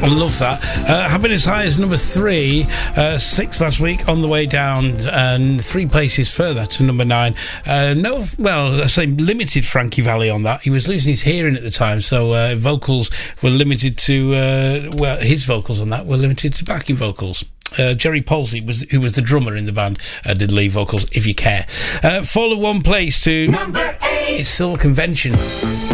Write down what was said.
I love that. Have been as high as number 3, 6 last week, on the way down, and 3 places further to number 9. I say limited Frankie Valli on that. He was losing his hearing at the time, so vocals were limited to, his vocals on that were limited to backing vocals. Jerry Palsy, who was the drummer in the band, did lead vocals, if you care. Fall of 1 place to number 8. It's still a convention.